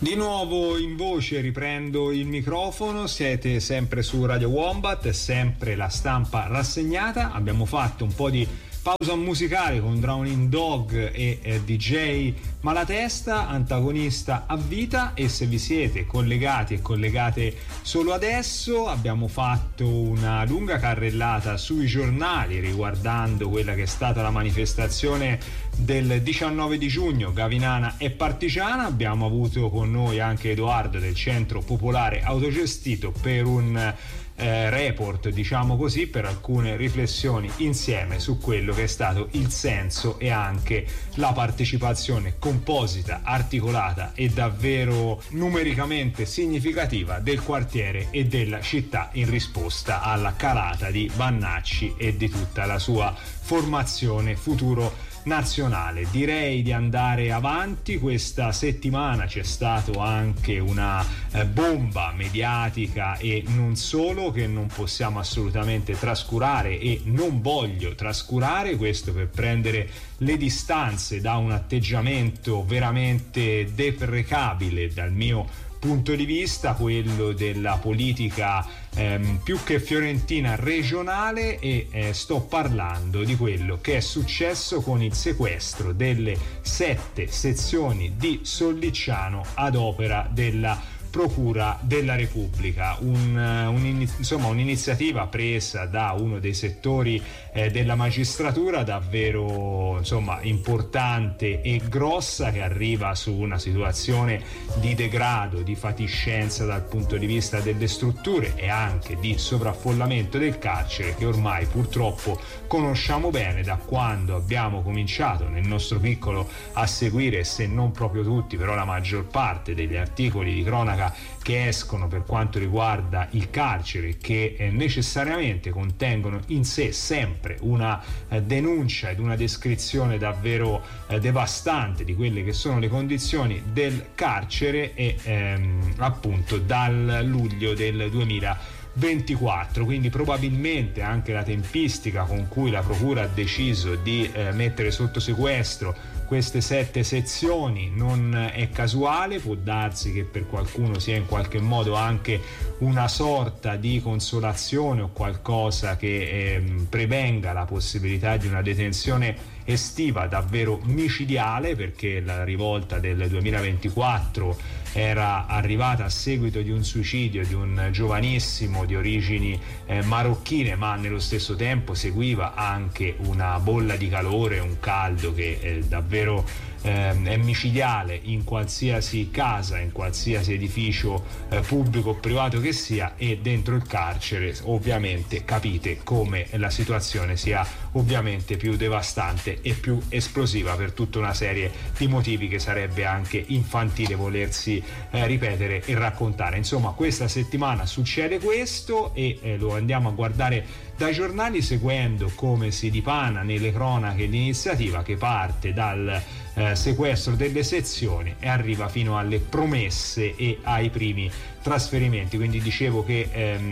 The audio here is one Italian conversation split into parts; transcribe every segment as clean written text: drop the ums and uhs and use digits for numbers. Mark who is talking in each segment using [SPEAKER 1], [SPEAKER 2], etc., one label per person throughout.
[SPEAKER 1] Di nuovo in voce, riprendo il microfono, siete sempre su Radio Wombat, sempre la stampa rassegnata. Abbiamo fatto un po' di pausa musicale con Drowning Dog e DJ Malatesta, antagonista a vita. E se vi siete collegati e collegate solo adesso, abbiamo fatto una lunga carrellata sui giornali riguardando quella che è stata la manifestazione del 19 di giugno, Gavinana e Partigiana. Abbiamo avuto con noi anche Edoardo del Centro Popolare Autogestito per un report, diciamo così, per alcune riflessioni insieme su quello che è stato il senso e anche la partecipazione composita, articolata e davvero numericamente significativa del quartiere e della città in risposta alla calata di Vannacci e di tutta la sua formazione futuro nazionale. Direi di andare avanti. Questa settimana c'è stato anche una bomba mediatica e non solo, che non possiamo assolutamente trascurare e non voglio trascurare, questo per prendere le distanze da un atteggiamento veramente deprecabile dal mio punto di vista, quello della politica più che fiorentina regionale, e sto parlando di quello che è successo con il sequestro delle 7 sezioni di Sollicciano ad opera della Procura della Repubblica, un'iniziativa presa da uno dei settori della magistratura davvero importante e grossa, che arriva su una situazione di degrado, di fatiscenza dal punto di vista delle strutture e anche di sovraffollamento del carcere, che ormai purtroppo conosciamo bene da quando abbiamo cominciato nel nostro piccolo a seguire, se non proprio tutti, però la maggior parte degli articoli di cronaca che escono per quanto riguarda il carcere, che necessariamente contengono in sé sempre una denuncia ed una descrizione davvero devastante di quelle che sono le condizioni del carcere, e appunto dal luglio del 2024, quindi probabilmente anche la tempistica con cui la Procura ha deciso di mettere sotto sequestro queste 7 sezioni non è casuale. Può darsi che per qualcuno sia in qualche modo anche una sorta di consolazione o qualcosa che prevenga la possibilità di una detenzione estiva davvero micidiale, perché la rivolta del 2024 era arrivata a seguito di un suicidio di un giovanissimo di origini marocchine, ma nello stesso tempo seguiva anche una bolla di calore, un caldo che davvero è micidiale in qualsiasi casa, in qualsiasi edificio pubblico o privato che sia, e dentro il carcere ovviamente capite come la situazione sia ovviamente più devastante e più esplosiva per tutta una serie di motivi che sarebbe anche infantile volersi ripetere e raccontare. Insomma, questa settimana succede questo e lo andiamo a guardare dai giornali, seguendo come si dipana nelle cronache l'iniziativa che parte dal sequestro delle sezioni e arriva fino alle promesse e ai primi trasferimenti. Quindi dicevo che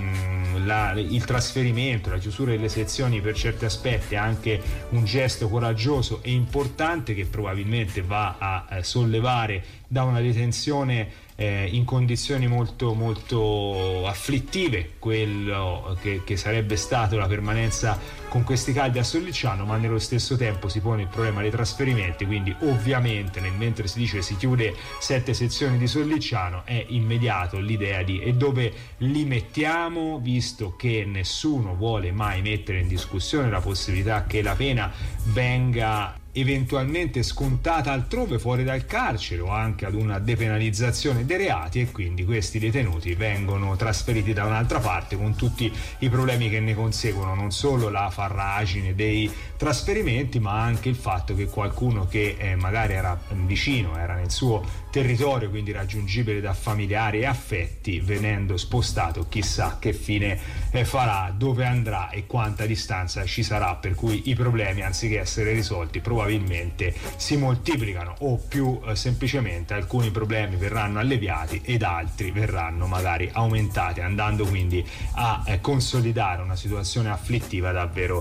[SPEAKER 1] il trasferimento, la chiusura delle sezioni per certi aspetti è anche un gesto coraggioso e importante, che probabilmente va a sollevare da una detenzione in condizioni molto molto afflittive quello che sarebbe stato la permanenza con questi caldi a Sollicciano, ma nello stesso tempo si pone il problema dei trasferimenti. Quindi ovviamente mentre si dice si chiude 7 sezioni di Sollicciano è immediato l'idea di e dove li mettiamo, visto che nessuno vuole mai mettere in discussione la possibilità che la pena venga eventualmente scontata altrove fuori dal carcere, o anche ad una depenalizzazione dei reati, e quindi questi detenuti vengono trasferiti da un'altra parte con tutti i problemi che ne conseguono, non solo la farragine dei trasferimenti, ma anche il fatto che qualcuno che magari era vicino, era nel suo territorio, quindi raggiungibile da familiari e affetti, venendo spostato chissà che fine farà, dove andrà e quanta distanza ci sarà, per cui i problemi, anziché essere risolti, probabilmente probabilmente si moltiplicano, o più semplicemente alcuni problemi verranno alleviati ed altri verranno magari aumentati, andando quindi a consolidare una situazione afflittiva davvero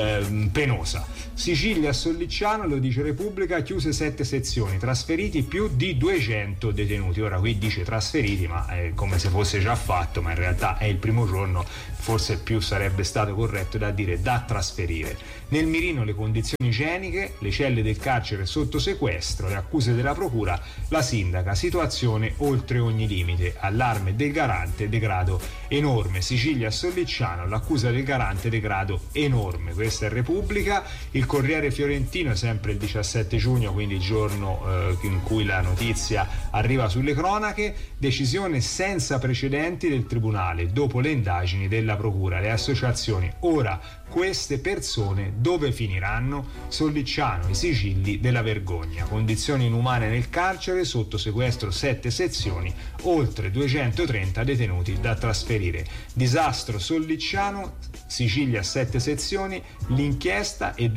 [SPEAKER 1] penosa. Sicilia, Sollicciano, lo dice Repubblica, chiuse 7 sezioni, trasferiti più di 200 detenuti. Ora qui dice trasferiti, ma è come se fosse già fatto, ma in realtà è il primo giorno, forse più sarebbe stato corretto da dire da trasferire. Nel mirino le condizioni igieniche, le celle del carcere sotto sequestro, le accuse della procura, la sindaca, situazione oltre ogni limite, allarme del garante, degrado enorme. Sicilia, Sollicciano, l'accusa del garante, degrado enorme. Questa è Repubblica. Il Corriere Fiorentino, sempre il 17 giugno, quindi il giorno in cui la notizia arriva sulle cronache, decisione senza precedenti del Tribunale dopo le indagini della procura, le associazioni. Ora queste persone dove finiranno? Sollicciano, i sigilli della vergogna, condizioni inumane nel carcere, sotto sequestro 7 sezioni, oltre 230 detenuti da trasferire. Disastro Sollicciano, Sicilia 7 sezioni, l'inchiesta e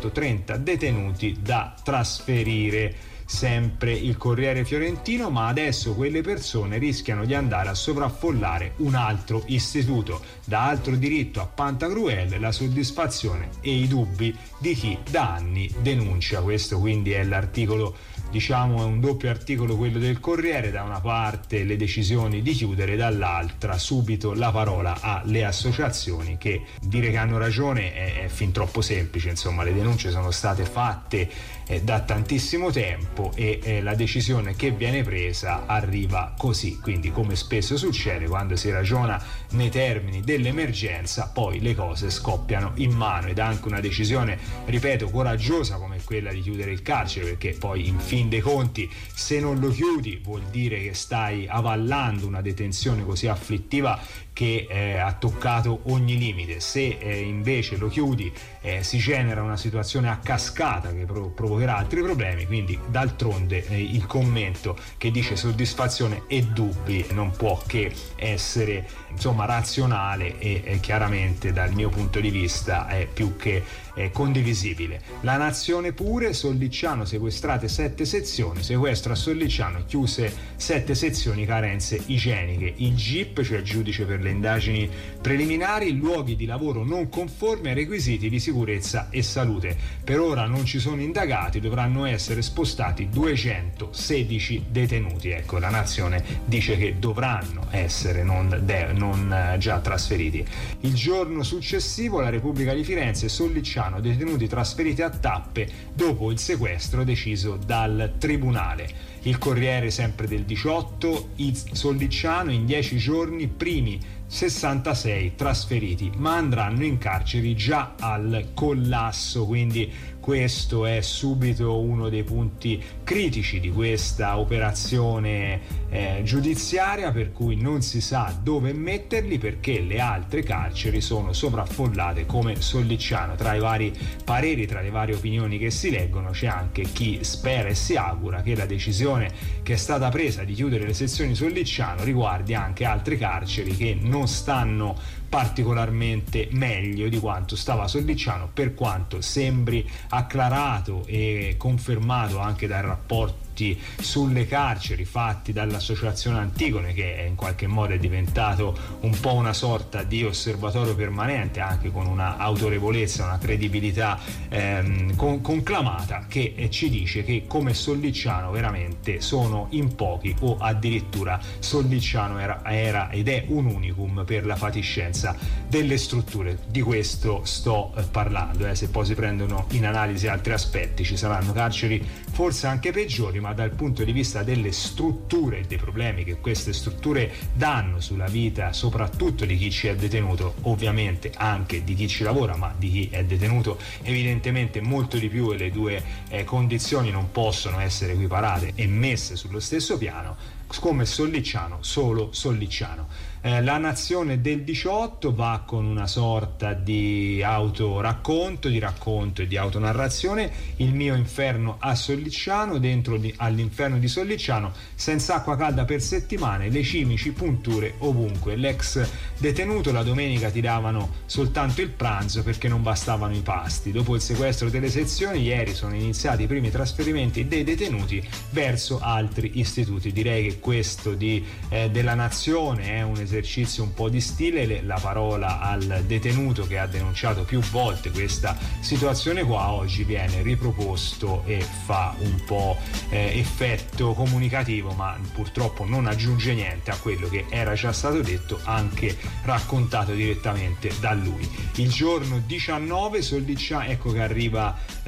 [SPEAKER 1] 230 detenuti da trasferire. Sempre il Corriere Fiorentino, ma adesso quelle persone rischiano di andare a sovraffollare un altro istituto. Da altro diritto a Pantagruel, la soddisfazione e i dubbi di chi da anni denuncia. Questo quindi è l'articolo, diciamo è un doppio articolo quello del Corriere, da una parte le decisioni di chiudere, dall'altra subito la parola alle associazioni, che dire che hanno ragione è fin troppo semplice. Insomma, le denunce sono state fatte da tantissimo tempo e la decisione che viene presa arriva così. Quindi, come spesso succede quando si ragiona nei termini dell'emergenza, poi le cose scoppiano in mano, ed anche una decisione, ripeto, coraggiosa come quella di chiudere il carcere, perché poi in fin dei conti se non lo chiudi vuol dire che stai avallando una detenzione così afflittiva che ha toccato ogni limite. Se invece lo chiudi si genera una situazione a cascata che provocherà altri problemi. Quindi d'altronde il commento che dice soddisfazione e dubbi non può che essere, insomma, razionale e chiaramente dal mio punto di vista è più che condivisibile. La Nazione pure, Sollicciano sequestrate 7 sezioni, sequestro a Sollicciano, chiuse 7 sezioni, carenze igieniche. Il GIP, cioè il giudice per le indagini preliminari, luoghi di lavoro non conformi ai requisiti di sicurezza e salute. Per ora non ci sono indagati, dovranno essere spostati 216 detenuti. Ecco, la Nazione dice che dovranno essere, non già trasferiti. Il giorno successivo, la Repubblica di Firenze, Sollicciano, detenuti trasferiti a tappe dopo il sequestro deciso dal Tribunale. Il Corriere, sempre del 18, il Sollicciano in 10 giorni primi 66 trasferiti, ma andranno in carceri già al collasso. Quindi questo è subito uno dei punti critici di questa operazione giudiziaria, per cui non si sa dove metterli, perché le altre carceri sono sovraffollate come Sollicciano. Tra i vari pareri, tra le varie opinioni che si leggono, c'è anche chi spera e si augura che la decisione che è stata presa di chiudere le sezioni Sollicciano riguardi anche altre carceri che non stanno particolarmente meglio di quanto stava Sollicciano, per quanto sembri acclarato e confermato anche dai rapporti sulle carceri fatti dall'associazione Antigone, che in qualche modo è diventato un po' una sorta di osservatorio permanente, anche con una autorevolezza, una credibilità conclamata, che ci dice che come Sollicciano veramente sono in pochi, o addirittura Sollicciano era ed è un unicum per la fatiscenza delle strutture. Di questo sto parlando. Se poi si prendono in analisi altri aspetti, ci saranno carceri forse anche peggiori, ma dal punto di vista delle strutture e dei problemi che queste strutture danno sulla vita soprattutto di chi ci è detenuto, ovviamente anche di chi ci lavora, ma di chi è detenuto evidentemente molto di più, e le due condizioni non possono essere equiparate e messe sullo stesso piano. Come Sollicciano, solo Sollicciano. La Nazione del 18 va con una sorta di autoracconto, di racconto e di autonarrazione. Il mio inferno a Sollicciano, all'inferno di Sollicciano, senza acqua calda per settimane, le cimici, punture ovunque. L'ex detenuto: la domenica ti davano soltanto il pranzo perché non bastavano i pasti. Dopo il sequestro delle sezioni, ieri sono iniziati i primi trasferimenti dei detenuti verso altri istituti. Direi che questo della Nazione è un esercizio un po' di stile. La parola al detenuto che ha denunciato più volte questa situazione qua oggi viene riproposto e fa un po' effetto comunicativo, ma purtroppo non aggiunge niente a quello che era già stato detto, anche raccontato direttamente da lui. Il giorno 19 Sollicciano, ecco che arriva